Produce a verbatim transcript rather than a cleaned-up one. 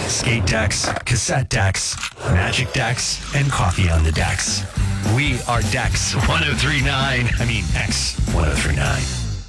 Skate decks, cassette decks, magic decks, and coffee on the decks. We are Dex one oh three point nine. I mean, X one oh three point nine.